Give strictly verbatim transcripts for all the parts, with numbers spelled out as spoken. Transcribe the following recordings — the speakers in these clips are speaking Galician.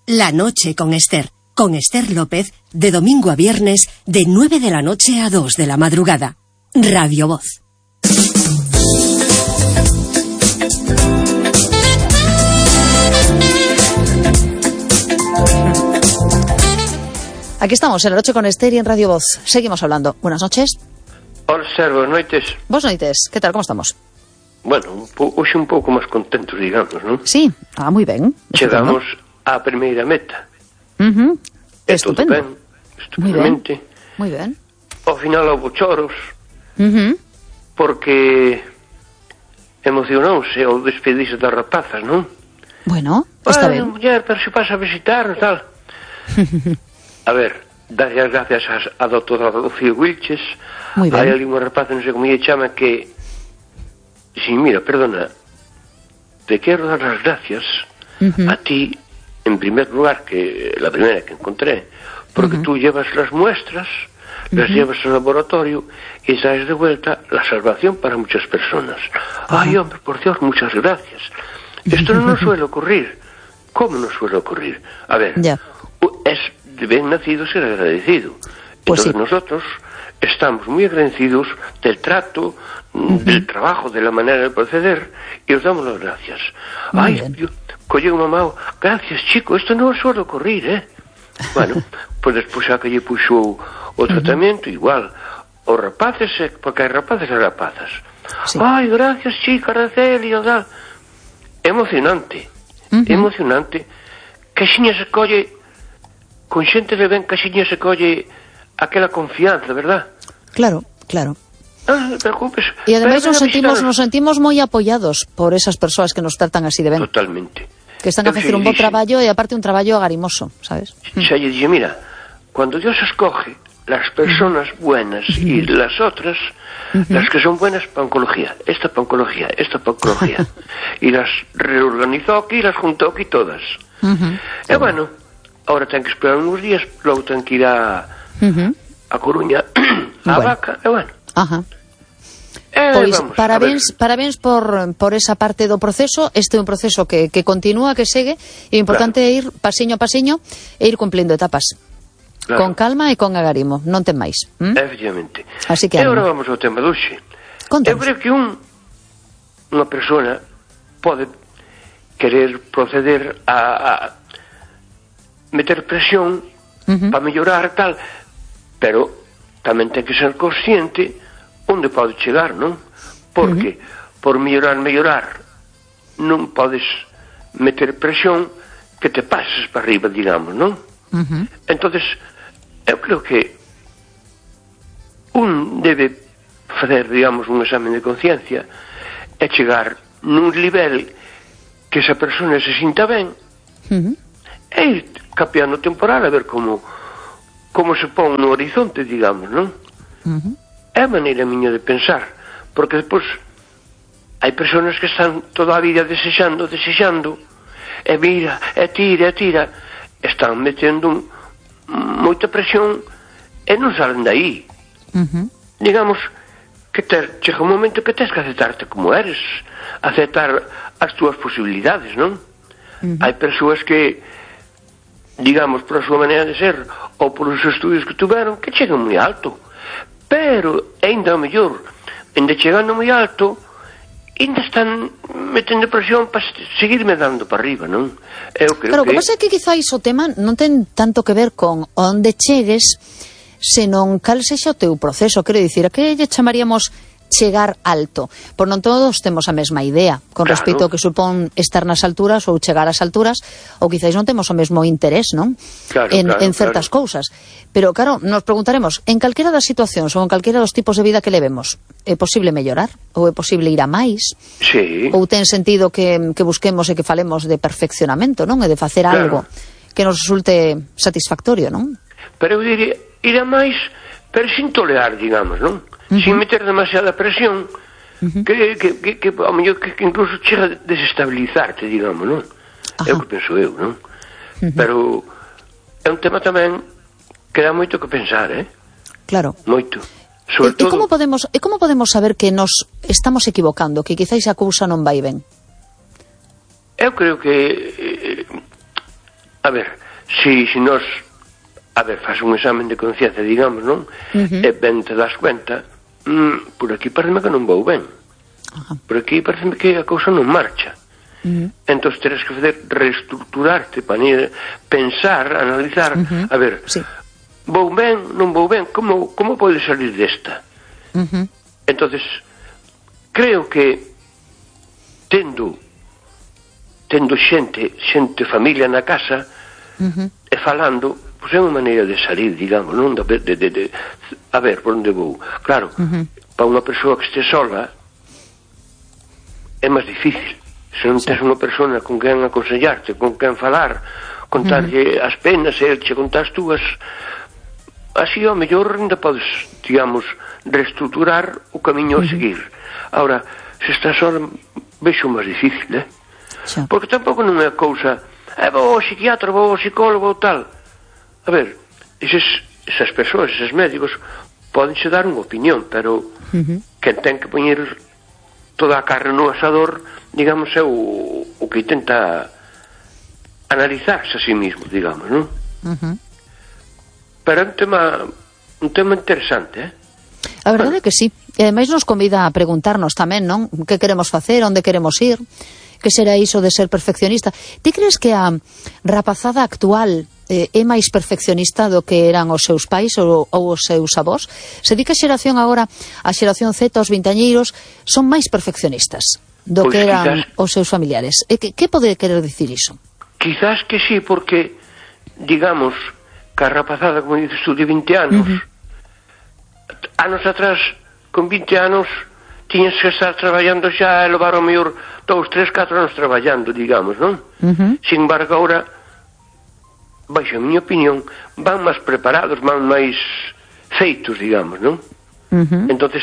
La noche con Esther, con Esther López, de domingo a viernes, de nueve de la noche a dos de la madrugada. Radio Voz. Aquí estamos, en la noche con Esther y en Radio Voz. Seguimos hablando. Buenas noches. Hola, Ser, buenas noites. Buenas noites. ¿Qué tal? ¿Cómo estamos? Bueno, hoxe un pouco máis contentos, digamos, non? Sí, ah, moi ben. Chegamos á primeira meta. Uh-huh. E Estupendo. todo ben, estupendamente. Moi ben. Ao final houve choros, Uh-huh. porque emocionouse ao despedirse das rapazas, non? Bueno, está Bueno, ben. muller, pero se pasa a visitar, tal. A ver, darlle as gracias a, a doutora Lucía Wilches. Moi ben. Hai ali unha rapaza, non sei como lle chama, que... Sí, mira, perdona, te quero dar las gracias Uh-huh. a ti, en primer lugar, que la primera que encontré, porque Uh-huh. tú llevas las muestras, las Uh-huh. llevas al laboratorio y traes de vuelta la salvación para muchas personas. Uh-huh. Ay, hombre, por Dios, muchas gracias. Esto no nos suele ocurrir. ¿Cómo nos suele ocurrir? A ver, Ya. es de bien nacido ser agradecido. Pues Entonces sí. nosotros estamos muy agradecidos del trato, Uh-huh. del trabajo, de la manera de proceder, y os damos las gracias. Muy Ay, bien. yo, colle unha mamá, gracias, chico, esto non suele ocurrir, eh? Bueno, pues despois xa que lle puxo o tratamento, igual, os rapaces, eh, porque hai rapaces e rapazas. Sí. Ay, gracias, chica, Araceli, o tal. Emocionante, Uh-huh. emocionante. Que xiña se colle, con xente de ben, que xiña se colle aquela confianza, verdad? Claro, claro. Ah, non te preocupes. E ademais Ven nos a sentimos, visitaros. nos sentimos moi apoyados por esas persoas que nos tratan así de ben. Totalmente. Que están a Eu facer xe un bo dixen, traballo e aparte un traballo agarimoso, sabes? Xa lle dije, mira, cuando Dios escoge las personas buenas y las otras, las que son buenas para oncología, esta para oncología, esta para oncología, y las reorganizó aquí, las juntó aquí todas. Uh-huh. E bueno, ahora ten que esperar unos días, logo ten que ir a, Uh-huh. a Coruña, a Bueno. Vaca, e bueno. Ajá. Eh, Pois vamos, parabéns, parabéns por, por esa parte do proceso. Este é un proceso que, que continúa, que segue, e o importante é ir pasiño a pasiño e ir cumplindo etapas. Claro. Con calma e con agarimo, non ten máis. ¿Mm? Efectivamente. Así que E agora ánimo. vamos ao tema de hoxe. Contanos. Eu creo que un unha persona pode querer proceder a, a meter presión Uh-huh. para mellorar tal, pero tamén ten que ser consciente onde pode chegar, non? Porque uh-huh. por mellorar, mellorar non podes meter presión que te pases para arriba, digamos, non? Uh-huh. Entonces, eu creo que un debe facer, digamos, un examen de conciencia e chegar nun nivel que esa persona se sinta ben Uh-huh. e ir capeando temporal a ver como como se pon no horizonte, digamos, non? Uh-huh. É a maneira miña de pensar, porque despois hai persoas que están toda a vida desexando, desexando, e mira, e tira, e tira, están metendo moita presión e non salen de aí. Uh-huh. Digamos que ter, chega un momento que tens que aceptarte como eres, aceptar as túas posibilidades, non? Uh-huh. Hai persoas que, digamos, por a súa maneira de ser ou por os estudios que tuveron, que chegan moi alto, pero ainda o mellor, ainda chegando moi alto, ainda están metendo presión para seguirme dando para arriba, non? Eu creo Claro, o que... que pasa é que quizáis o tema non ten tanto que ver con onde chegues, senón cal sexa o teu proceso. Quero dicir, a que lle chamaríamos chegar alto? Por non todos temos a mesma idea con Claro. respecto ao que supón estar nas alturas ou chegar ás alturas, ou quizáis non temos o mesmo interés, non? Claro, en, claro, en certas claro. cousas. Pero, claro, nos preguntaremos, en calquera das situacións ou en calquera dos tipos de vida que levemos, é posible mellorar? Ou é posible ir a máis? Sí, Ou ten sentido que, que busquemos e que falemos de perfeccionamento, non? E de facer Claro. algo que nos resulte satisfactorio, non? pero eu diría, ir a máis, pero sin tolerar, digamos, non? Uh-huh. Sin meter demasiada presión, uh-huh. que, que, que, que, ao mellor, que, que incluso chega a desestabilizarte, digamos, non? É o que penso eu, non? Uh-huh. Pero é un tema tamén que dá moito que pensar, eh? Claro. Moito. E, Sobre e todo... como podemos, e como podemos saber que nos estamos equivocando, que quizáis a cousa non vai ben? Eu creo que eh, a ver, si, si nos, a ver, faz un examen de conciencia, digamos, non? Uh-huh. E ben te das cuenta, mm, por aquí parece que non vou ben. Uh-huh. Por aquí parece que a cousa non marcha. Uh-huh. Entón teres que fazer reestructurarte, pensar, analizar, uh-huh. a ver, sí. vou ben, non vou ben, como, como pode salir desta? Uh-huh. Entonces, creo que tendo tendo xente, xente familia na casa, uh-huh. e falando, pois é unha maneira de salir, digamos, non? De, de, de, de, a ver, por onde vou? Claro, uh-huh. para unha persoa que este sola é máis difícil. Se non tens unha persona con quen aconsellarte, con quen falar, contarlle uh-huh. as penas, e che contar as túas, así ao mellor ainda podes, digamos, reestructurar o camiño uh-huh. a seguir. Ahora, se estás sola, vexo máis difícil, eh? Sí. Porque tampouco non é cousa, eh, vou ao psiquiatra, vou ao psicólogo ou tal. A ver, eses, esas persoas, eses médicos, podense dar unha opinión, pero uh-huh. quen ten que poñer toda a carne no asador, digamos, é o, o que intenta analizarse a sí mismo, digamos, non? Uh-huh. Pero é un tema, un tema interesante, eh? A verdade é que sí. E ademais nos convida a preguntarnos tamén, non? Que queremos facer, onde queremos ir, que será iso de ser perfeccionista. Ti crees que a rapazada actual eh, é máis perfeccionista do que eran os seus pais ou, ou os seus avós? Se di que a xeración agora, a xeración Z, os vintañeiros, son máis perfeccionistas do pues que eran quizás, os seus familiares. E que, que pode querer dicir iso? Quizás que sí, porque, digamos, que a rapazada, como dices tú, de vinte anos, uh-huh. anos atrás, con vinte anos, tiñas que estar traballando xa e levar o mellor dous, tres, catro anos traballando, digamos, non? Uh-huh. Sin embargo, agora, baixo a miña opinión, van máis preparados, van máis feitos, digamos, non? Uh-huh. Entonces,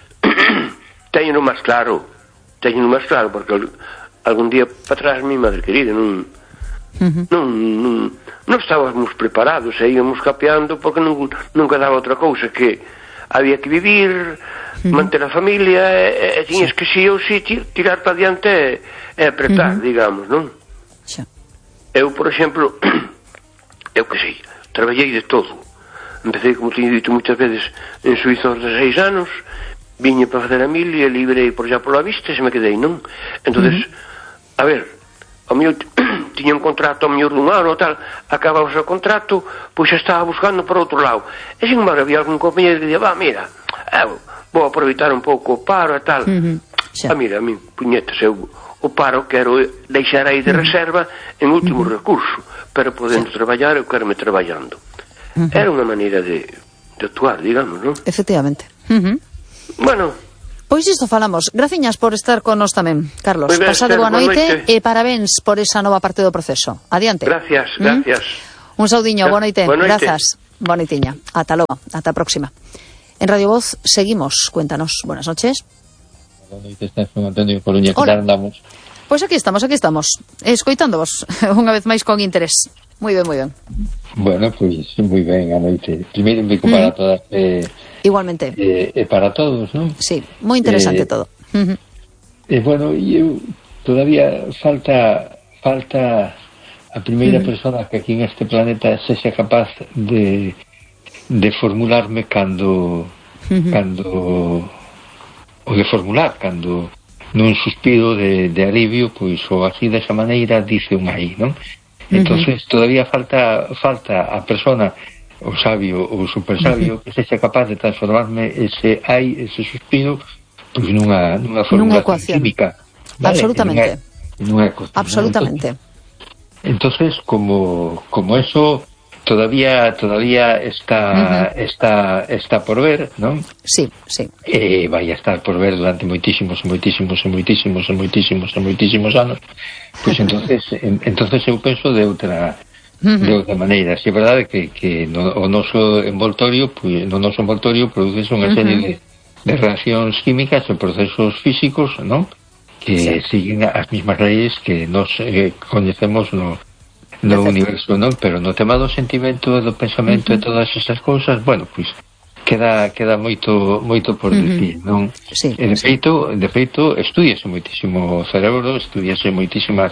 teñeno máis claro, teñeno máis claro, porque algún día para atrás, mi madre querida, non, uh-huh. non, non, non estábamos preparados, e íamos capeando porque non, nunca daba outra cousa que había que vivir, uh-huh. manter a familia, e, e tiñas sí. que si ou si tirar para diante e, e apretar, uh-huh. digamos, non? Sí. Eu, por exemplo, eu que sei, traballei de todo. Empecé, como teño dito moitas veces, en Suiza aos dezaseis anos, viñe para fazer a mil e librei por xa pola vista e se me quedei, non? Entonces, uh-huh. a ver, ao mellor tiña un contrato ao mellor dun ano ou tal, acababa o contrato, pois xa estaba buscando por outro lado. E sin embargo, había algún compañero que dicía, va, mira, eu vou aproveitar un pouco o paro e tal. Uh-huh. Ah, mira, a mí, puñetas, eu o paro quero deixar aí de uh-huh. reserva en último uh-huh. recurso, pero podendo sí. traballar, eu quero me traballando. Uh-huh. Era unha maneira de, de actuar, digamos, non? Efectivamente. Uh-huh. Bueno, pois isto falamos. Graciñas por estar con nos tamén, Carlos. Ben, pasade boa noite e parabéns por esa nova parte do proceso. Adiante. Gracias, gracias. ¿Mm? Un saudiño, boa noite. Boa noite. Grazas. Boa noitiña. Ata logo, ata a próxima. En Radio Voz seguimos. Cuéntanos. Buenas noches. Boa noite, estás con Antonio Coruña. Que tal andamos? Pois aquí estamos, aquí estamos. Escoitándovos unha vez máis con interés. Moi ben, moi ben. Bueno, pois moi ben, a noite. Primeiro un bico para mm. todas. Eh, Igualmente. E eh, eh, para todos, non? Sí, moi interesante eh, todo. Uh-huh. Eh, bueno, eu todavía falta falta a primeira uh-huh. persona que aquí en este planeta sexa capaz de de formularme cando uh-huh. cando o de formular cando nun suspiro de, de alivio, pois ou así desa maneira dice un aí, non? Entonces uh-huh. todavía falta falta a persona, o sabio ou super sabio, uh-huh. que sexa capaz de transformarme ese ai, ese suspiro, pois nunha, nunha formulación química. ¿Vale? Absolutamente. Nunha, nunha ecuación, absolutamente. Entonces, entonces como, como eso todavía todavía está uh-huh. está está por ver, non? Sí, sí. Eh, vai a estar por ver durante moitísimos, moitísimos, moitísimos, moitísimos, moitísimos anos. Pois entonces, en, entonces eu penso de outra Uh-huh. de outra maneira. Si é verdade que, que no, o noso envoltorio, pues, no noso envoltorio produce unha serie uh-huh. de, de reaccións químicas e procesos físicos, non? Que sí. siguen as mismas leyes que nos eh, coñecemos no, no universo, non? Pero no tema do sentimento, do pensamento uh-huh. e todas esas cousas, bueno, pois pues, queda queda moito moito por uh-huh. decir, non? Sí, e de sí. feito, de feito, estudiase moitísimo o cerebro, estudiase moitísimas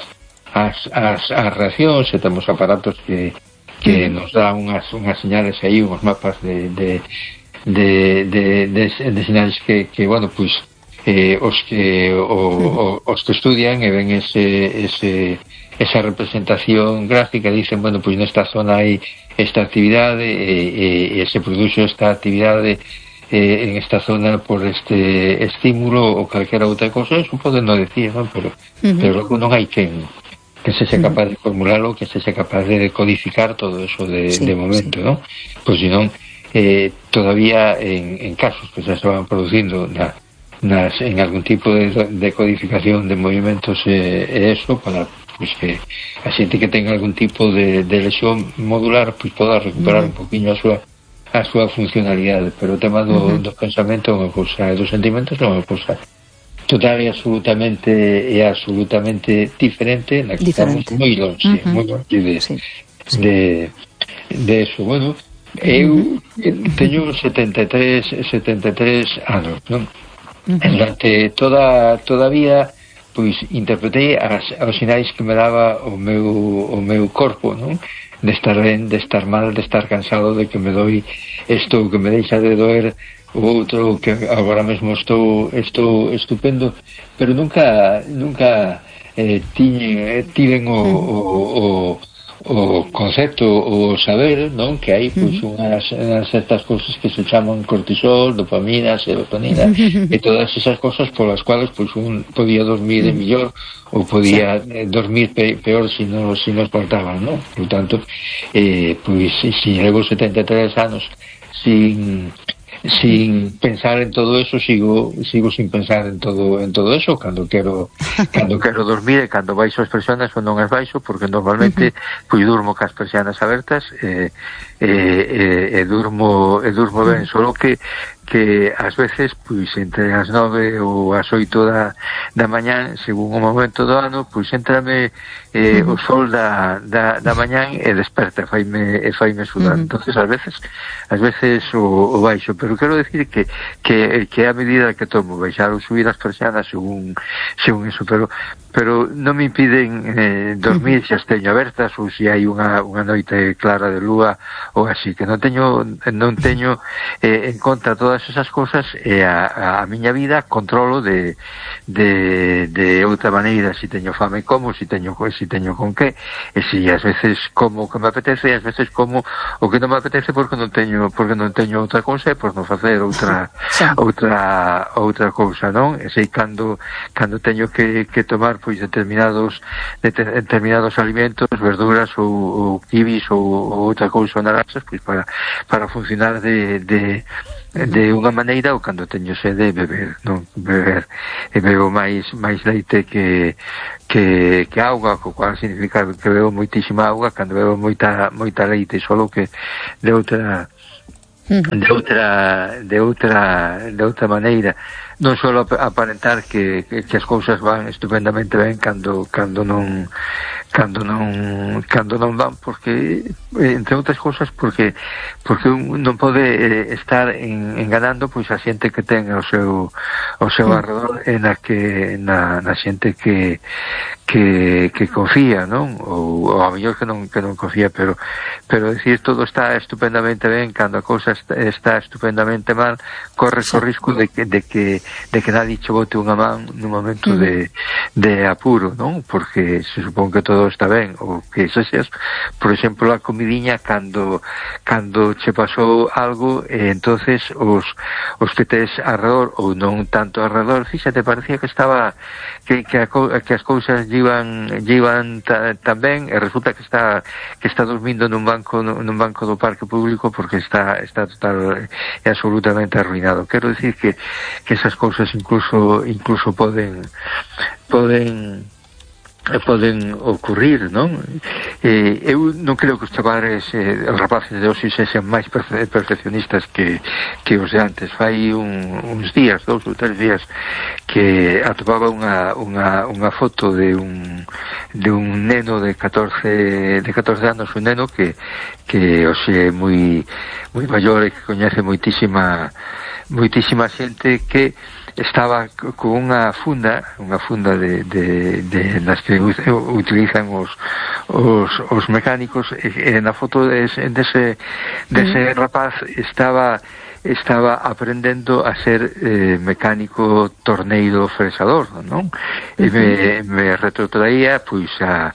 as, as, as reaccións, e temos aparatos que, que nos dá unhas, unhas señales aí, uns mapas de de, de, de, de, de señales que, que bueno, pois eh, os que o, o, os que estudian e ven ese, ese esa representación gráfica, dicen, bueno, pois nesta zona hai esta actividade e, e, e se produce esta actividade eh, en esta zona por este estímulo ou calquera outra cosa. Eso poden non decir, non? Pero, uh-huh. pero logo non hai quen que se sea capaz de formularlo, que se sea capaz de codificar todo eso de, sí, de momento, sí. non? Pois senón, eh, todavía en, en casos que se estaban producindo na, nas, en algún tipo de, de codificación de movimentos e eh, eso, para pois que a xente que tenga algún tipo de, de lesión modular pois poda recuperar uh-huh. un poquinho a súa a súa funcionalidade, pero o tema do, uh-huh. do pensamento é unha cousa, dos sentimentos é unha cousa total e absolutamente e absolutamente diferente, na que diferente. Estamos moi longe, uh-huh. moi longe de, sí. Sí. de de eso. Bueno, eu uh-huh. teño setenta e tres anos, non? Uh-huh. Durante toda toda a vida pois interpretei as, os sinais que me daba o meu, o meu corpo, non? De estar ben, de estar mal, de estar cansado, de que me doi isto, que me deixa de doer o outro, que agora mesmo estou estou estupendo, pero nunca nunca eh, tiñen, tiven o, o, o o concepto, o saber, non, que hai pois unhas, unhas certas cousas que se chaman cortisol, dopamina, serotonina e todas esas cousas polas cuales pois un podía dormir de millor ou podía eh, dormir pe, peor se si non si nos faltaban, non? Por tanto, eh, pois se si levo setenta e tres anos sin sin pensar en todo eso, sigo sigo sin pensar en todo en todo eso cando quero cando quero dormir e cando baixo as persianas ou non as baixo, porque normalmente uh-huh. pois durmo cas persianas abertas e e, e, e durmo e durmo ben, solo que que ás veces pois entre as nove ou as oito da, da mañán, según o momento do ano, pois entrame eh, uh-huh. o sol da, da, da mañán e desperta, faime, e faime sudar. Uh-huh. Entonces ás veces ás veces o, o baixo, pero quero decir que que, que a medida que tomo baixar ou subir as persianas según, según eso, pero pero non me impiden eh, dormir se as teño abertas ou se hai unha, unha noite clara de lúa ou así, que non teño non teño eh, en conta todas esas cousas e a, a miña vida controlo de, de, de outra maneira, se teño fame como, se teño, se teño con que, e se ás veces como o que me apetece e ás veces como o que non me apetece porque non teño porque non teño outra cousa e por non facer outra outra outra cousa, non? E sei cando cando teño que, que tomar pois determinados determinados alimentos, verduras ou, ou kibis ou, ou outra cousa naranxas, pois para para funcionar de, de de unha maneira, ou cando teño sede beber, non beber e bebo máis máis leite que que que auga, co cual significa que bebo moitísima auga cando bebo moita moita leite, solo que de outra de outra de outra de outra maneira, non só aparentar que, que, que as cousas van estupendamente ben cando cando non cando non cando non van, porque entre outras cousas porque porque un non pode eh, estar en, enganando pois a xente que ten o seu o seu arredor e na que na, na xente que que, que confía, non? Ou, ou a mellor que non que non confía, pero pero decir todo está estupendamente ben cando a cousa está, está estupendamente mal, corres o risco de que de que de que nadie che bote unha man nun momento uh-huh. de de apuro, non? Porque se supón que todo está ben, ou que se seas, por exemplo, a comidiña cando cando che pasou algo e entonces os os que tes arredor ou non tanto arredor, fíxate, parecía que estaba que que, a, que as cousas llevan llevan tan ben e resulta que está que está dormindo nun banco nun banco do parque público porque está está total e absolutamente arruinado. Quero decir que que esas cousas incluso incluso poden poden poden ocurrir, non? Eh, eu non creo que os chavales, eh, os rapaces de hoxe sexan máis perfe perfeccionistas que, que os de antes. Fai un, uns días, dous ou tres días, que atopaba unha, unha, unha foto de un de un neno de catorce de catorce anos, un neno que que hoxe é moi moi maior e que coñece moitísima moitísima xente que estaba con unha funda, unha funda de, de, de nas que utilizan os, os, os mecánicos, e, e na foto dese, dese, dese uh-huh. rapaz estaba estaba aprendendo a ser eh, mecánico torneiro fresador, non? Uh-huh. E me, me retrotraía pois a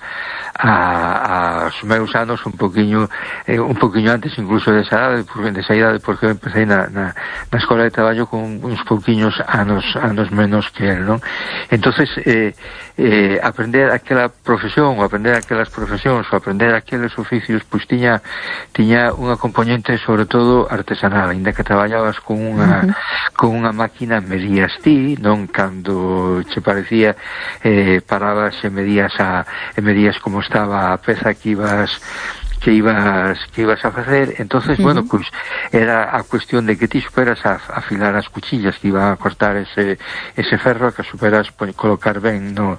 a, a os meus anos un poquinho eh, un poquinho antes incluso desa idade, porque desa idade porque eu empecé na, na, na escola de traballo con uns pouquiños anos anos menos que él, non? Entonces eh, eh, aprender aquela profesión ou aprender aquelas profesións ou aprender aqueles oficios pois tiña tiña unha componente sobre todo artesanal, ainda que traballabas con unha uh-huh. con unha máquina medías ti, non cando che parecía eh, parabas e medías a e medías como estaba a peza que ibas que ibas que ibas a facer, entonces uh-huh. bueno, pois era a cuestión de que ti superas a, a afilar as cuchillas que iban a cortar ese ese ferro, que superas pues, colocar ben no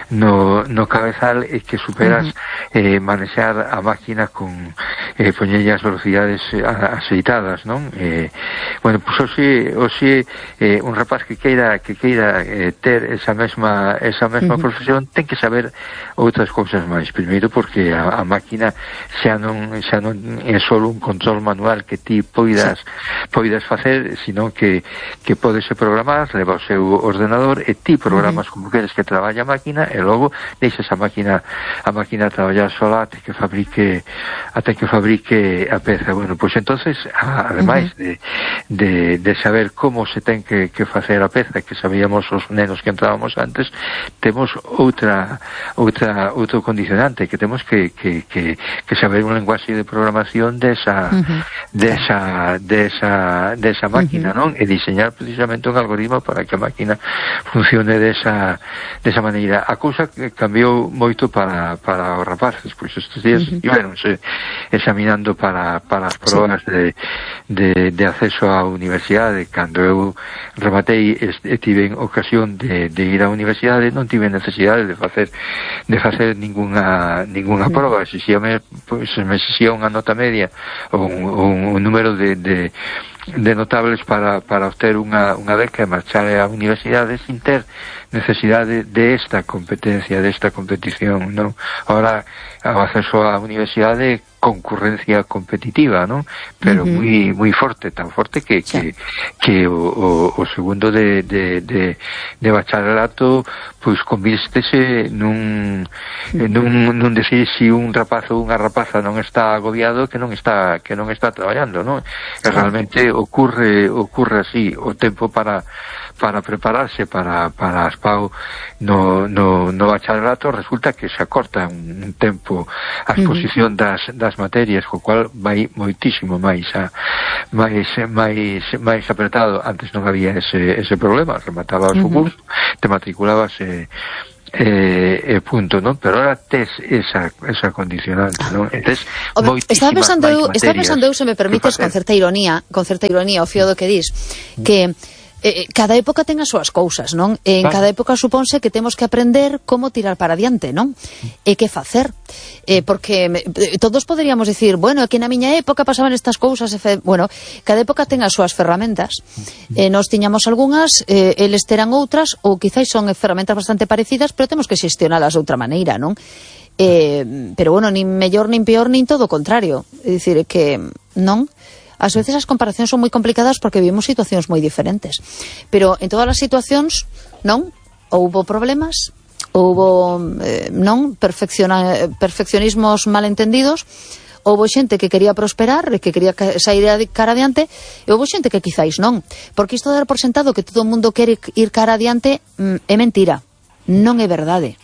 no no cabezal e que superas uh-huh. eh, manexar a máquina con eh, poñelle as velocidades aceitadas, non? Eh, bueno, pois pues, hoxe hoxe eh, un rapaz que queira que queira eh, ter esa mesma esa mesma uh-huh. profesión ten que saber outras cousas máis. Primeiro porque a, a máquina xa non, xa non é só un control manual que ti poidas sí. poidas facer, sino que, que podes programar, leva o seu ordenador e ti programas uh-huh. como queres que traballe a máquina e logo deixas a máquina a máquina traballar sola até que fabrique até que fabrique a peza. Bueno, pois pues entonces a, ademais uh-huh. de, de, de saber como se ten que, que facer a peza, que sabíamos os nenos que entrábamos antes, temos outra outra outro condicionante, que temos que, que, que, que saber un lenguaxe de programación desa uh-huh. desa desa desa máquina, uh-huh. non? E diseñar precisamente un algoritmo para que a máquina funcione desa desa maneira. A cousa que cambiou moito para para os rapaces, pois estes días uh-huh. ibanse examinando para para as probas sí. de, de de acceso á universidade. Cando eu rematei e tive ocasión de de ir á universidade, non tive necesidade de facer de facer ninguna ninguna uh-huh. proba. Se si me pois se me exixía unha nota media ou un, un, un número de, de, de notables para, para obter unha, unha beca e marchar á universidade sin ter necesidade de esta competencia, de esta competición, non? Ahora, o acceso á universidade concurrencia competitiva, non? Pero uh-huh. moi moi forte, tan forte que que, que o, o, o segundo de, de, de, de bacharelato pois convístese nun nun, nun decir si un rapaz ou unha rapaza non está agobiado que non está que non está traballando, non? E realmente ocurre ocurre así o tempo para para prepararse para para as P A U no, no, no bacharelato resulta que se acorta un, un tempo a exposición das, das materias, co cual vai moitísimo máis a, máis, máis, máis apretado. Antes non había ese, ese problema, rematabas uh-huh. o curso, te matriculabas e eh, eh, punto, non? Pero ahora tes esa, esa condicionante, non? Tes estaba pensando eu, estaba pensando eu, se me permites, con certa ironía, con certa ironía, o fío do que dis, que Eh, cada época ten as súas cousas, non? En ah. cada época supónse que temos que aprender como tirar para adiante, non? E que facer. Eh, porque me, todos poderíamos dicir, bueno, que na miña época pasaban estas cousas, e fe... bueno, cada época ten as súas ferramentas. Eh, nos tiñamos algunhas, eh, eles terán outras, ou quizáis son ferramentas bastante parecidas, pero temos que xestionalas de outra maneira, non? Eh, pero bueno, nin mellor, nin peor, nin todo o contrario. É dicir, que non... Ás veces as comparacións son moi complicadas porque vivimos situacións moi diferentes. Pero en todas as situacións, non? Houbo problemas, houbo, eh, non? Perfecciona, perfeccionismos malentendidos, houbo xente que quería prosperar, que quería sair cara adiante, e houbo xente que quizáis non. Porque isto de dar por sentado que todo o mundo quere ir cara adiante é mentira. Non é verdade.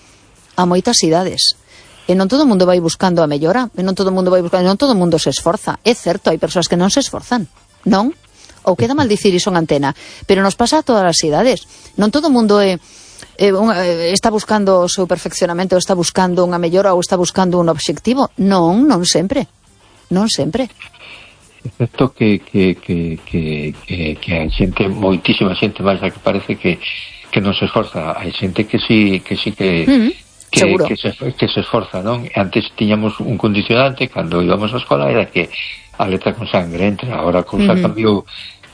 A moitas idades. E non todo o mundo vai buscando a mellora, e non todo o mundo vai buscando, non todo o mundo se esforza. É certo, hai persoas que non se esforzan, non? Ou queda mal dicir iso en antena, pero nos pasa a todas as idades. Non todo o mundo é, é, un, é, está buscando o seu perfeccionamento, ou está buscando unha mellora, ou está buscando un obxectivo. Non, non sempre. Non sempre. Excepto que, que, que, que, que, que hai xente, moitísima xente máis a que parece que, que non se esforza. Hai xente que sí que, sí que mm-hmm. Que, que, se, que se esforza, non? Antes tiñamos un condicionante cando íbamos á escola, era que a letra con sangre entra. Ahora a cousa uh-huh. cambiou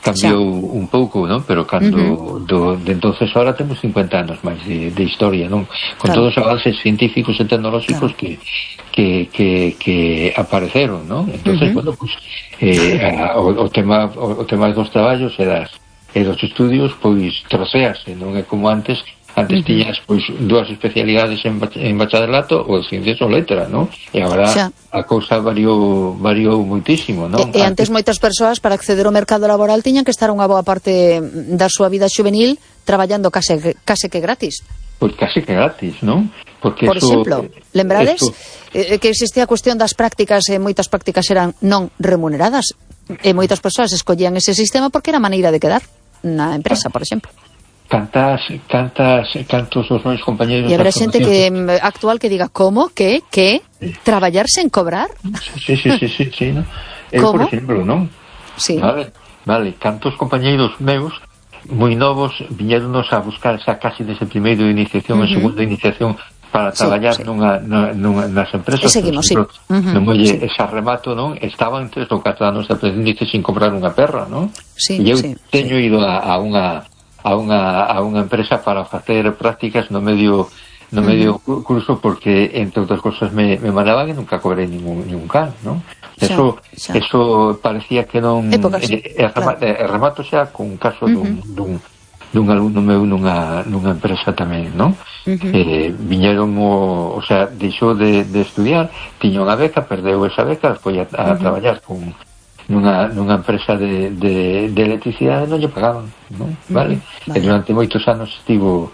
cambiou un pouco, non? Pero cando uh-huh. do, de entonces ahora temos cincuenta anos máis de, de historia, non? Con claro. todos os avances científicos e tecnolóxicos claro. que, que, que, que apareceron, non? Entonces, uh-huh. bueno, pues, eh, a, o, o tema o, o tema dos traballos e das e dos estudios, pois trocease, non é como antes. Antes uh-huh. tiñas pois dúas especialidades en, en bacharelato ou ciencias ou letra, non? E agora xa. a cousa variou variou moitísimo, non? E, e antes, antes moitas persoas para acceder ao mercado laboral tiñan que estar unha boa parte da súa vida xuvenil traballando case, case que gratis. Pois case que gratis, non? Porque Por eso, exemplo, lembrades eso... eh, que existía a cuestión das prácticas e moitas prácticas eran non remuneradas e moitas persoas escollían ese sistema porque era a maneira de quedar na empresa, por exemplo. Cantas, cantas, cantos os meus compañeros... E habrá xente que actual que diga, como, que, que, traballar sen cobrar? Sí, sí, sí, sí, sí, ¿no? Eu, por exemplo, non? Sí. Vale, vale, cantos compañeiros meus moi novos viñeronos a buscar esa casi desde primeiro de iniciación uh-huh. e segundo de iniciación para traballar sí, sí. Nunha, nunha, nas empresas. E seguimos, por exemplo, sí. Uh-huh. Non molle sí. esa remato, non? Estaban tres ou catro anos de aprendiz sin cobrar unha perra, non? Sí, e eu sí, teño sí. ido a, a unha a unha a unha empresa para facer prácticas no medio no uh-huh. medio curso porque entre outras cosas me, me mandaban e nunca cobrei ningún ningún can, non? Eso xa, xa. eso parecía que non Épocas, e, e, claro. e remato xa con un caso uh-huh. dun, dun dun alumno meu nunha nunha empresa tamén, non? Uh-huh. Eh, viñeron o, o sea, deixou de, de estudiar, tiña unha beca, perdeu esa beca, foi a, a uh-huh. traballar con nunha, nunha empresa de, de, de electricidade, non lle pagaban, non? Vale? Uh-huh. Vale. E durante moitos anos estivo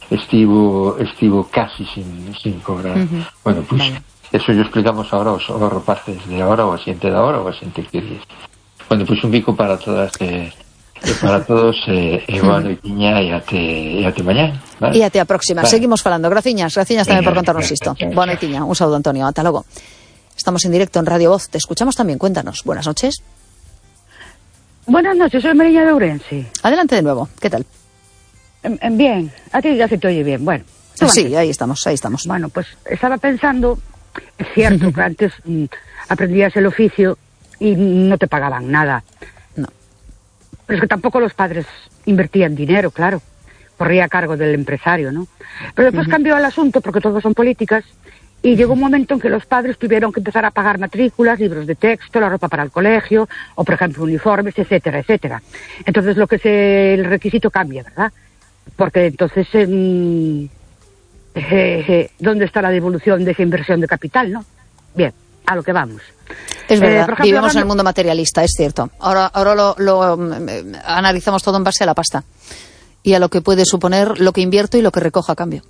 estivo estivo casi sin, sin cobrar. Uh-huh. Bueno, pois pues, vale. Eso yo explicamos ahora aos, aos rapaces de ahora, ou a xente de ahora, ou a xente que diz. Bueno, pois pues un bico para todas eh, para todos e eh, boa noitiña e até, e até mañá, vale? E até a próxima, vale. Seguimos falando. Graciñas, graciñas tamén por contarnos isto. Boa noitiña, un saúdo, Antonio, ata logo. Estamos en directo en Radio Voz, te escuchamos también, cuéntanos. Buenas noches. Buenas noches, soy Mariña de Ourense. Adelante de nuevo, ¿qué tal? Bien, a ti ya se te oye bien, bueno. Sí, antes. ahí estamos, ahí estamos. Bueno, pues estaba pensando, es cierto que antes mm, aprendías el oficio y no te pagaban nada. No. Pero es que tampoco los padres invertían dinero, claro. Corría a cargo del empresario, ¿no? Pero después uh-huh. cambió el asunto porque todos son políticas y llegó un momento en que los padres tuvieron que empezar a pagar matrículas, libros de texto, la ropa para el colegio, o por ejemplo uniformes, etcétera, etcétera. Entonces lo que se, el requisito cambia, ¿verdad? Porque entonces, eh, eh, eh, ¿dónde está la devolución de esa inversión de capital, no? Bien, a lo que vamos. Es verdad, eh, ejemplo, vivimos hablando... en el mundo materialista, es cierto. Ahora, ahora lo, lo um, analizamos todo en base a la pasta y a lo que puede suponer lo que invierto y lo que recojo a cambio.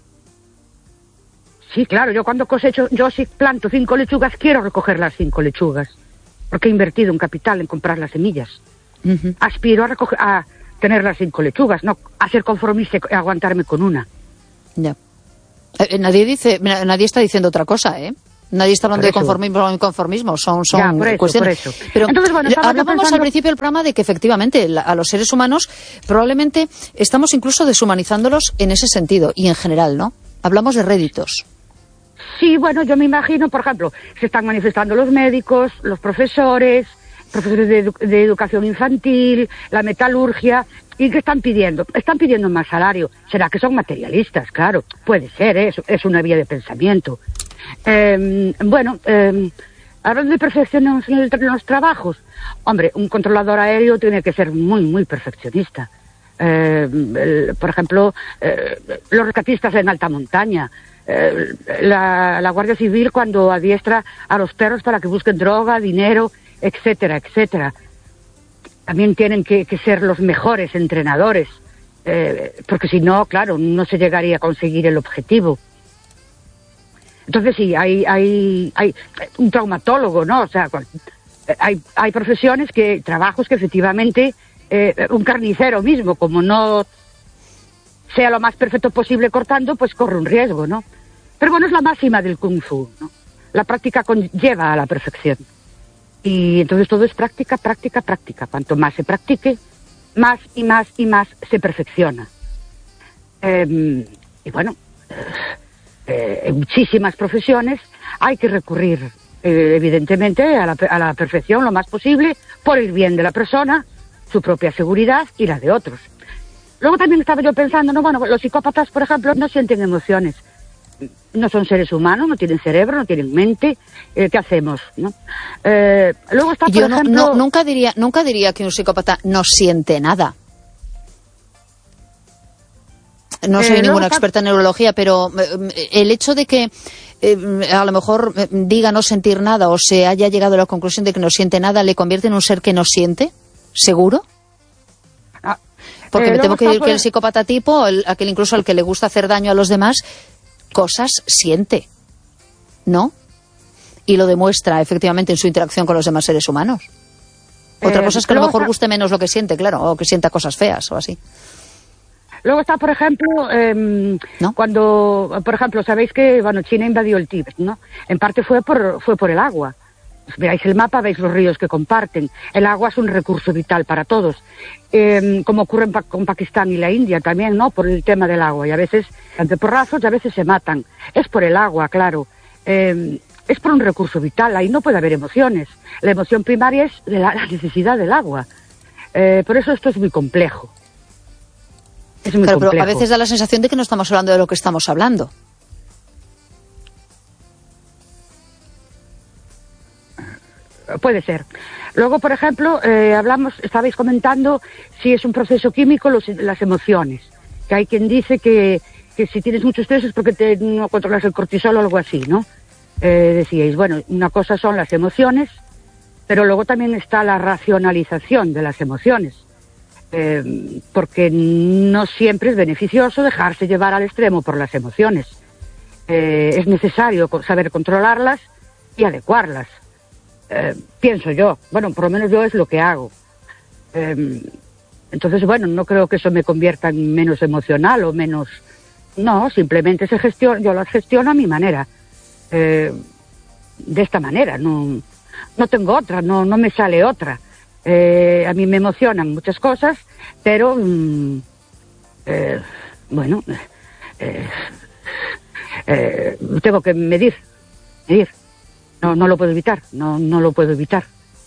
Sí, claro, yo cuando cosecho, yo si planto cinco lechugas, quiero recoger las cinco lechugas, porque he invertido un capital en comprar las semillas. Uh-huh. Aspiro a recoger, a tener las cinco lechugas, no a ser conformista y aguantarme con una. Ya. Eh, nadie dice, nadie está diciendo otra cosa, ¿eh? Nadie está hablando de conformismo o inconformismo, son, son ya, por eso, cuestiones. Por eso. Pero entonces, bueno, hablábamos pensando... al principio del programa de que efectivamente la, a los seres humanos probablemente estamos incluso deshumanizándolos en ese sentido y en general, ¿no? Hablamos de réditos. Sí, bueno, yo me imagino, por ejemplo, se están manifestando los médicos, los profesores, profesores de, edu de educación infantil, la metalurgia, ¿y qué están pidiendo? Están pidiendo más salario. ¿Será que son materialistas? Claro, puede ser, ¿eh? es, es una vía de pensamiento. Eh, bueno, eh, hablando de perfección en, el, en los trabajos, hombre, un controlador aéreo tiene que ser muy, muy perfeccionista. Eh, el, por ejemplo, eh, los rescatistas en alta montaña, eh, la, la Guardia Civil cuando adiestra a los perros para que busquen droga, dinero, etcétera, etcétera. También tienen que, que ser los mejores entrenadores, eh, porque si no, claro, no se llegaría a conseguir el objetivo. Entonces sí, hay, hay, hay un traumatólogo, ¿no? O sea, hay, hay profesiones que, trabajos que efectivamente, eh, un carnicero mismo, como no sea lo más perfecto posible cortando, pues corre un riesgo, ¿no? Pero bueno, es la máxima del Kung Fu, ¿no? La práctica conlleva a la perfección. Y entonces todo es práctica, práctica, práctica. Cuanto más se practique, más y más y más se perfecciona. Eh, y bueno, eh, en muchísimas profesiones hay que recurrir, eh, evidentemente, a la, a la perfección lo más posible, por el bien de la persona su propia seguridad y la de otros. Luego también estaba yo pensando, no, bueno, los psicópatas, por ejemplo, no sienten emociones. No son seres humanos, no tienen cerebro, no tienen mente. Eh, ¿Qué hacemos? ¿No? Eh, luego está, por yo no, ejemplo... no, nunca diría, nunca diría que un psicópata no siente nada. No soy eh, ninguna está... experta en neurología, pero el hecho de que eh, a lo mejor diga no sentir nada o se haya llegado a la conclusión de que no siente nada, ¿le convierte en un ser que no siente? ¿Seguro? Ah, Porque eh, me temo que, por... que el psicópata tipo, el, aquel incluso al que le gusta hacer daño a los demás, cosas siente, ¿no? Y lo demuestra efectivamente en su interacción con los demás seres humanos. Otra eh, cosa es que a lo mejor está... guste menos lo que siente, claro, o que sienta cosas feas o así. Luego está, por ejemplo, eh, ¿no? cuando, por ejemplo, sabéis que, bueno, China invadió el Tíbet, ¿no? En parte fue por, fue por el agua. Pues veáis el mapa, veis los ríos que comparten. El agua es un recurso vital para todos. Eh, como ocurre en pa- con Pakistán y la India también, ¿no? Por el tema del agua. Y a veces, ante porrazos, y a veces se matan. Es por el agua, claro. Eh, es por un recurso vital. Ahí no puede haber emociones. La emoción primaria es la, la necesidad del agua. Eh, por eso esto es muy complejo. Es muy claro, complejo. Pero a veces da la sensación de que no estamos hablando de lo que estamos hablando. Puede ser. Luego, por ejemplo, eh, hablamos, estabais comentando si es un proceso químico los, las emociones. Que hay quien dice que, que si tienes mucho estrés es porque te, no controlas el cortisol o algo así, ¿no? Eh, decíais, bueno, una cosa son las emociones, pero luego también está la racionalización de las emociones. Eh, porque no siempre es beneficioso dejarse llevar al extremo por las emociones. Eh, es necesario saber controlarlas y adecuarlas. Eh, pienso yo, bueno, por lo menos yo es lo que hago. Eh, entonces, bueno, no creo que eso me convierta en menos emocional o menos... No, simplemente se gestiona, yo las gestiono a mi manera. Eh, de esta manera, no, no tengo otra, no, no me sale otra. Eh, a mí me emocionan muchas cosas, pero mmm, eh, bueno, eh, eh, tengo que medir, medir. No, no lo puedo evitar, no, no lo puedo evitar.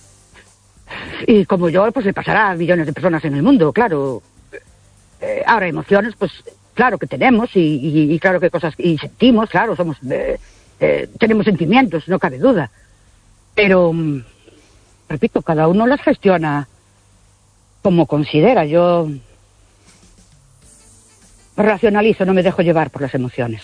Y como yo, pues le pasará a millones de personas en el mundo, claro. Eh, ahora, emociones, pues claro que tenemos y, y, y claro que cosas, y sentimos, claro, somos, eh, eh, tenemos sentimientos, no cabe duda. Pero... repito, cada uno las gestiona como considera. Yo racionalizo, no me dejo llevar por las emociones.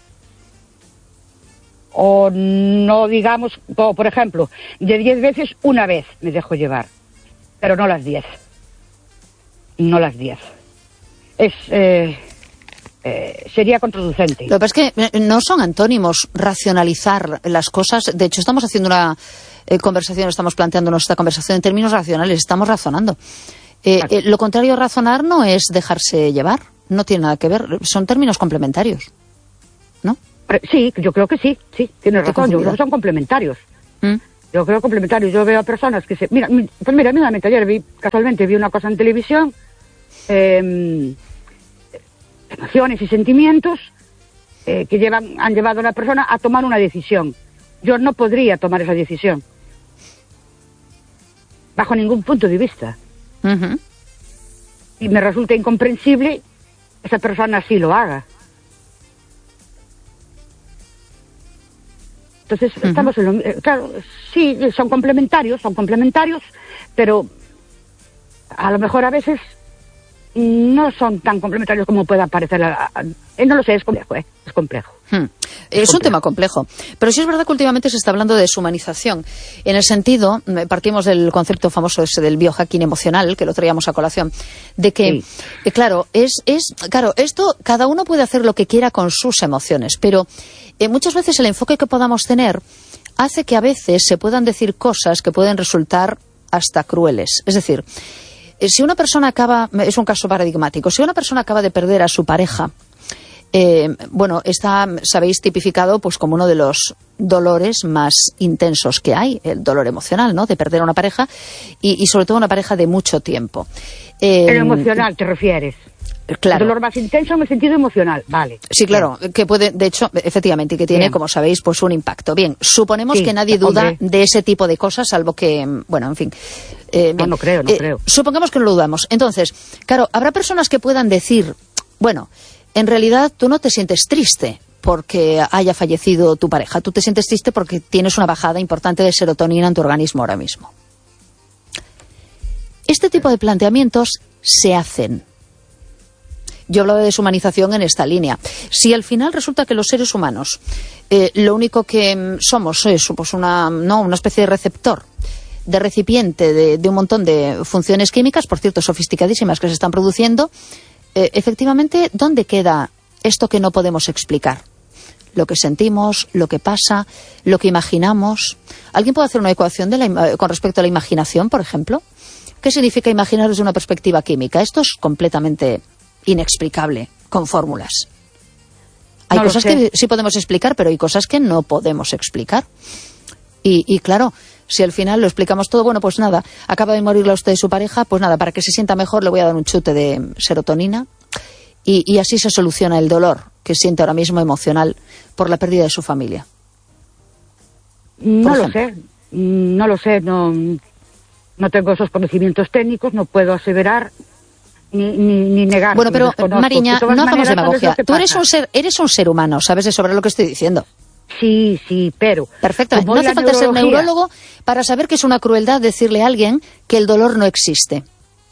O no digamos, o por ejemplo, de diez veces, una vez me dejo llevar, pero no las diez. No las diez. Es... Eh, Eh, sería contraproducente. Lo que pasa es que no son antónimos racionalizar las cosas. De hecho, estamos haciendo una eh, conversación, estamos planteando nuestra conversación en términos racionales, estamos razonando. Eh, eh, lo contrario a razonar no es dejarse llevar, no tiene nada que ver, son términos complementarios, ¿no? Sí, yo creo que sí, sí, tienes razón, yo creo que son complementarios. ¿Mm? Yo creo complementarios, yo veo a personas que se... Mira, pues mira, mismamente ayer vi, casualmente vi una cosa en televisión, eh... emociones y sentimientos eh, que llevan han llevado a una persona a tomar una decisión. Yo no podría tomar esa decisión bajo ningún punto de vista. Uh-huh. Y me resulta incomprensible esa persona así lo haga. Entonces, uh-huh. estamos en lo, eh, claro, sí, son complementarios, son complementarios, pero a lo mejor a veces no son tan complementarios como pueda parecer. Eh, no lo sé, es complejo, ¿eh? Es complejo. Hmm. Es, es complejo. Un tema complejo. Pero sí es verdad que últimamente se está hablando de deshumanización. En el sentido, partimos del concepto famoso ese del biohacking emocional, que lo traíamos a colación, de que, sí. eh, claro, es, es, claro, esto, cada uno puede hacer lo que quiera con sus emociones, pero eh, muchas veces el enfoque que podamos tener hace que a veces se puedan decir cosas que pueden resultar hasta crueles. Es decir, si una persona acaba, es un caso paradigmático, si una persona acaba de perder a su pareja, Eh, bueno, está, sabéis, tipificado pues como uno de los dolores más intensos que hay, el dolor emocional, ¿no?, de perder a una pareja y, y sobre todo una pareja de mucho tiempo. Eh, el emocional, ¿te refieres? Claro. El dolor más intenso en el sentido emocional, vale. Sí, claro, que puede, de hecho, efectivamente, y que tiene, Bien. como sabéis, pues un impacto. Bien, suponemos sí, que nadie duda hombre. de ese tipo de cosas, salvo que, bueno, en fin. Eh, no, no creo, no eh, creo. Supongamos que no lo dudamos. Entonces, claro, habrá personas que puedan decir, bueno, en realidad tú no te sientes triste porque haya fallecido tu pareja, tú te sientes triste porque tienes una bajada importante de serotonina en tu organismo ahora mismo. Este tipo de planteamientos se hacen. Yo hablaba de deshumanización en esta línea. Si al final resulta que los seres humanos eh, lo único que somos es pues una, no, una especie de receptor, de recipiente de, de un montón de funciones químicas, por cierto, sofisticadísimas que se están produciendo, eh, efectivamente, ¿dónde queda esto que no podemos explicar? Lo que sentimos, lo que pasa, lo que imaginamos. ¿Alguien puede hacer una ecuación de la, con respecto a la imaginación, por ejemplo? ¿Qué significa imaginar desde una perspectiva química? Esto es completamente inexplicable con fórmulas. Hay no cosas que sí podemos explicar, pero hay cosas que no podemos explicar. Y, y claro, si al final lo explicamos todo, bueno, pues nada, acaba de morirle a usted su pareja, pues nada, para que se sienta mejor le voy a dar un chute de serotonina y, y así se soluciona el dolor que siente ahora mismo emocional por la pérdida de su familia. No lo sé, no lo sé, no, no tengo esos conocimientos técnicos, no puedo aseverar Ni, ni, ni negar. Bueno, pero Mariña, de no hagamos demagogia. Tú eres un ser, eres un ser humano, sabes de sobre lo que estoy diciendo. Sí, sí, pero perfecto. No hace falta ser neurólogo para saber que es una crueldad decirle a alguien que el dolor no existe.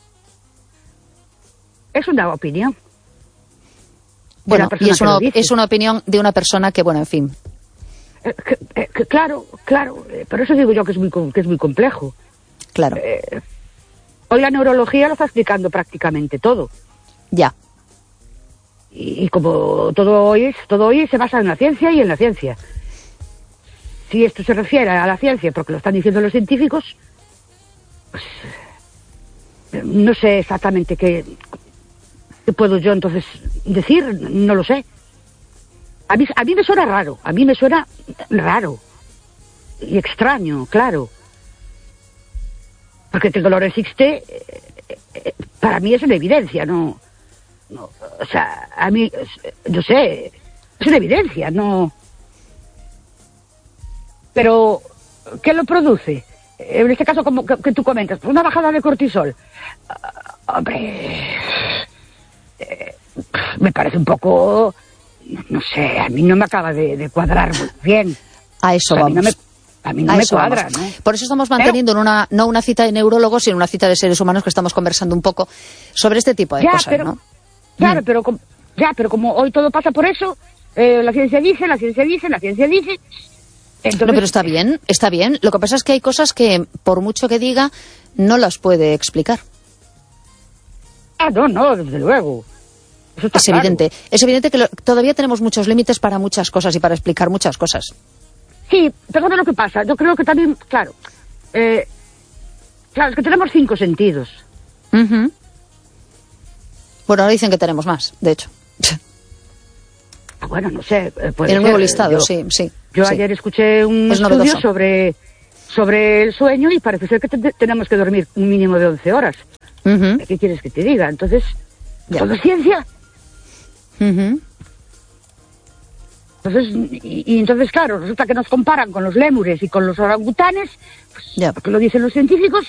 Es una opinión. Bueno, y es una, es una opinión de una persona que, bueno, en fin. Eh, que, eh, que, claro, claro. Eh, por eso digo yo que es muy, que es muy complejo. Claro. Eh, Hoy la neurología lo está explicando prácticamente todo. Ya. Y, y como todo hoy, todo hoy se basa en la ciencia y en la ciencia. Si esto se refiere a la ciencia, porque lo están diciendo los científicos, pues no sé exactamente qué, qué puedo yo entonces decir, no lo sé. A mí, a mí me suena raro, a mí me suena raro y extraño, claro. Porque que el dolor existe, eh, eh, para mí es una evidencia, no, no, o sea, a mí, yo sé, es una evidencia, no. Pero, ¿qué lo produce? En este caso, como que, que tú comentas, una bajada de cortisol. Uh, hombre, eh, me parece un poco, no sé, a mí no me acaba de, de cuadrar muy bien. A eso o sea, vamos. A mí no me, A mí no a me cuadra, ¿no? Por eso estamos manteniendo pero, una, no una cita de neurólogos, sino una cita de seres humanos que estamos conversando un poco sobre este tipo de ya, cosas, pero, ¿no? Claro, mm. pero, ya, pero como hoy todo pasa por eso, eh, la ciencia dice, la ciencia dice, la ciencia dice... Entonces, no, pero está bien, está bien. Lo que pasa es que hay cosas que, por mucho que diga, no las puede explicar. Ah, no, no, desde luego. Eso está es claro. evidente. Es evidente que lo, todavía tenemos muchos límites para muchas cosas y para explicar muchas cosas. Sí, pero ¿sabes lo que pasa? Yo creo que también, claro, eh, claro, es que tenemos cinco sentidos. Uh-huh. Bueno, ahora dicen que tenemos más, de hecho. Bueno, no sé. En el nuevo listado, yo, sí, sí. Yo sí. ayer escuché un es estudio novedoso. sobre, sobre el sueño y parece ser que te, tenemos que dormir un mínimo de once horas. Uh-huh. ¿Qué quieres que te diga? Entonces, ya. ¿todo es ciencia? Uh-huh. Entonces, y, y entonces, claro, resulta que nos comparan con los lémures y con los orangutanes, pues, ya. porque lo dicen los científicos,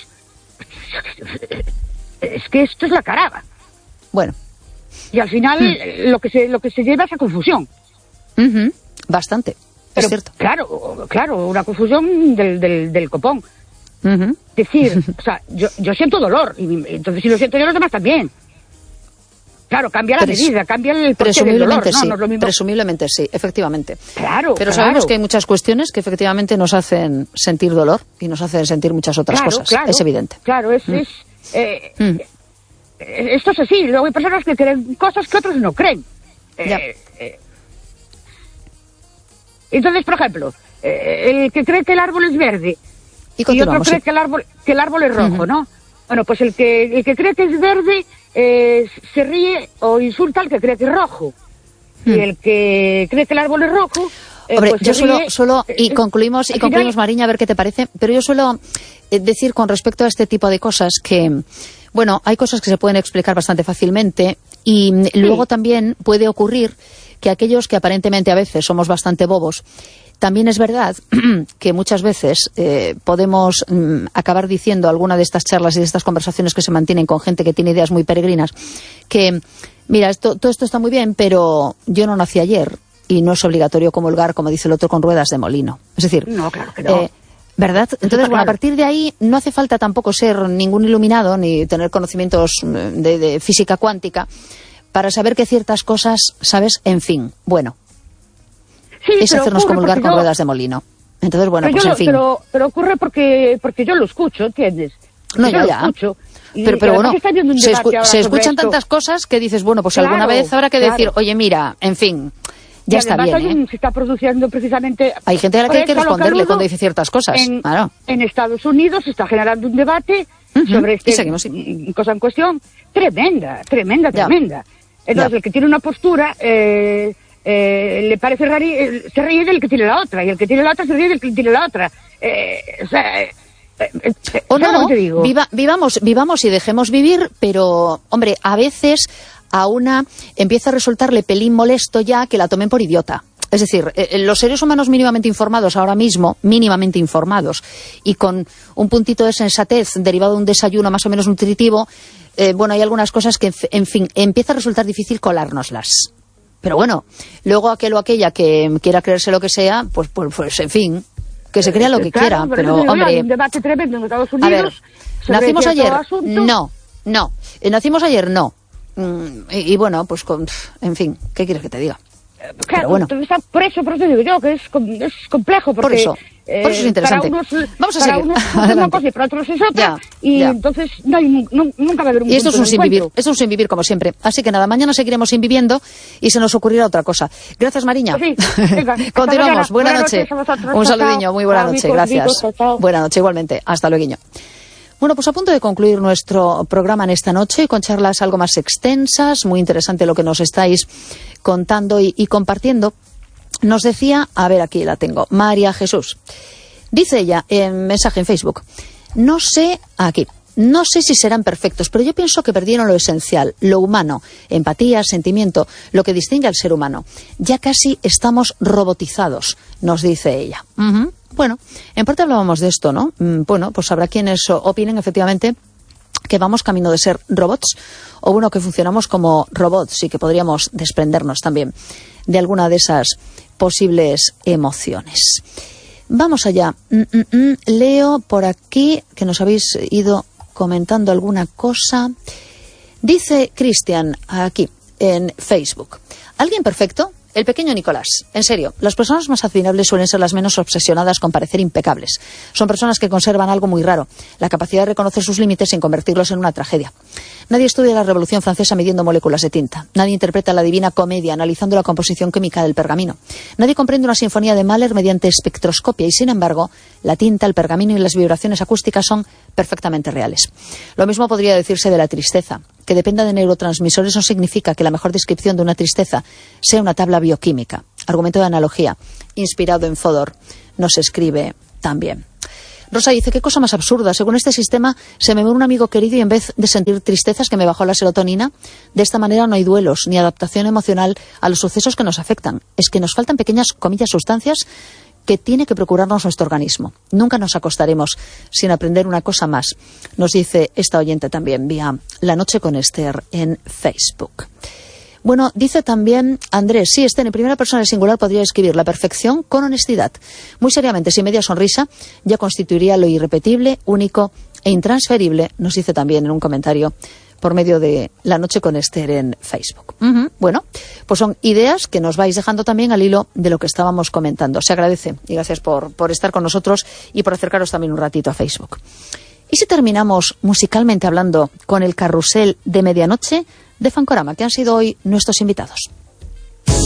es que esto es la caraba. Bueno. Y al final hmm. lo que se lo que se lleva es a confusión. Uh-huh. Bastante, Pero, es cierto. Claro, claro, una confusión del, del, del copón. Uh-huh. Es decir, o sea, yo, yo siento dolor, y entonces si lo siento yo, los demás también. Claro, cambia la Pres medida, cambia el porqué del dolor, ¿no? Sí, no es lo mismo. Presumiblemente sí, efectivamente. Claro, Pero claro. sabemos que hay muchas cuestiones que efectivamente nos hacen sentir dolor y nos hacen sentir muchas otras claro, cosas. Claro, es evidente. Claro, es... Mm. es eh, mm. Esto es así. Luego hay personas que creen cosas que otros no creen. Eh, eh. Entonces, por ejemplo, eh, el que cree que el árbol es verde y, y otro cree sí. que el árbol que el árbol es rojo, uh-huh. ¿no? Bueno, pues el que el que cree que es verde eh, se ríe o insulta al que cree que es rojo. Y el que cree que el árbol es rojo... Eh, Hombre, pues yo solo, ríe, solo, y concluimos, y concluimos, Mariña, a ver qué te parece, pero yo suelo eh, decir con respecto a este tipo de cosas que, bueno, hay cosas que se pueden explicar bastante fácilmente, y sí. Luego también puede ocurrir que aquellos que aparentemente a veces somos bastante bobos, también es verdad que muchas veces eh, podemos mm, acabar diciendo alguna de estas charlas y de estas conversaciones que se mantienen con gente que tiene ideas muy peregrinas, que, mira, esto, todo esto está muy bien, pero yo no nací ayer, y no es obligatorio comulgar, como dice el otro, con ruedas de molino. Es decir, no, claro que no. Eh, ¿verdad? Entonces, bueno, a partir de ahí no hace falta tampoco ser ningún iluminado ni tener conocimientos de, de física cuántica para saber que ciertas cosas, ¿sabes? En fin, bueno, sí, es hacernos comulgar con yo... ruedas de molino. Entonces, bueno, pero pues yo, en fin. Pero, pero ocurre porque, porque yo lo escucho, ¿entiendes? No, yo ya, lo ya. escucho. Y, pero, pero y bueno, se, escu se escuchan esto. tantas cosas que dices, bueno, pues claro, alguna vez habrá que claro. decir, oye, mira, en fin... Ya está bien, hay un, ¿eh? se está produciendo precisamente... Hay gente a la que hay que responderle cuando dice ciertas cosas. En, claro. en Estados Unidos se está generando un debate uh-huh. sobre este sí. cosa en cuestión tremenda, tremenda, ya. tremenda. Entonces, ya. el que tiene una postura eh, eh, le parece raro, eh, se ríe del que tiene la otra, y el que tiene la otra se ríe del que tiene la otra. Eh, o sea... Eh, eh, o no, no, viva, vivamos, vivamos y dejemos vivir, pero, hombre, a veces... a una empieza a resultarle pelín molesto ya que la tomen por idiota. Es decir, eh, los seres humanos mínimamente informados ahora mismo, mínimamente informados, y con un puntito de sensatez derivado de un desayuno más o menos nutritivo, eh, bueno, hay algunas cosas que, en fin, empieza a resultar difícil colárnoslas. Pero bueno, luego aquel o aquella que quiera creerse lo que sea, pues, pues, pues en fin, que se crea lo que claro, quiera, pero, pero, hombre... Hay un debate tremendo en Estados Unidos. A ver, ¿nacimos ayer? Asunto. No, no. ¿Nacimos ayer? No. Y, y bueno, pues, con, en fin, ¿qué quieres que te diga? Claro, pero bueno. Por eso, por eso digo yo, que es, es complejo. Porque, por eso, eh, por eso es interesante. Para unos, Vamos a para seguir. Unos es una cosa y para otros es otra. Ya, y ya. entonces no hay, no, nunca va a haber un Y esto es un sin encuentro. vivir, esto es un sin vivir como siempre. Así que nada, mañana seguiremos sin viviendo y se nos ocurrirá otra cosa. Gracias, Mariña. Pues sí, venga, continuamos. Buena, buena noche. noche un saludinho, muy buena noche. Gracias. Buena noche, igualmente. Hasta luego. Bueno, pues a punto de concluir nuestro programa en esta noche con charlas algo más extensas, muy interesante lo que nos estáis contando y, y compartiendo. Nos decía, a ver, aquí la tengo, María Jesús. Dice ella en mensaje en Facebook, no sé, aquí, no sé si serán perfectos, pero yo pienso que perdieron lo esencial, lo humano, empatía, sentimiento, lo que distingue al ser humano. Ya casi estamos robotizados, nos dice ella. Uh-huh. Bueno, en parte hablábamos de esto, ¿no? Bueno, pues habrá quienes opinen efectivamente que vamos camino de ser robots, o bueno, que funcionamos como robots y que podríamos desprendernos también de alguna de esas posibles emociones. Vamos allá. Mm, mm, mm. Leo por aquí que nos habéis ido comentando alguna cosa. Dice Cristian aquí en Facebook, ¿alguien perfecto? El pequeño Nicolás. En serio, las personas más admirables suelen ser las menos obsesionadas con parecer impecables. Son personas que conservan algo muy raro, la capacidad de reconocer sus límites sin convertirlos en una tragedia. Nadie estudia la Revolución Francesa midiendo moléculas de tinta. Nadie interpreta la Divina Comedia analizando la composición química del pergamino. Nadie comprende una sinfonía de Mahler mediante espectroscopia y, sin embargo, la tinta, el pergamino y las vibraciones acústicas son perfectamente reales. Lo mismo podría decirse de la tristeza. Que dependa de neurotransmisores no significa que la mejor descripción de una tristeza sea una tabla bioquímica. Argumento de analogía, inspirado en Fodor, nos escribe también. Rosa dice, qué cosa más absurda. Según este sistema, se me muere un amigo querido y en vez de sentir tristezas que me bajó la serotonina, de esta manera no hay duelos ni adaptación emocional a los sucesos que nos afectan. Es que nos faltan pequeñas, comillas, sustancias que tiene que procurarnos nuestro organismo. Nunca nos acostaremos sin aprender una cosa más, nos dice esta oyente también vía La Noche con Esther en Facebook. Bueno, dice también Andrés, sí, Esther, en primera persona de singular podría escribir la perfección con honestidad. Muy seriamente, sin media sonrisa, ya constituiría lo irrepetible, único e intransferible, nos dice también en un comentario por medio de La Noche con Esther en Facebook. Uh-huh. Bueno, pues son ideas que nos vais dejando también al hilo de lo que estábamos comentando. Se agradece y gracias por, por estar con nosotros y por acercaros también un ratito a Facebook. ¿Y si terminamos musicalmente hablando con el carrusel de medianoche de Fancorama, que han sido hoy nuestros invitados?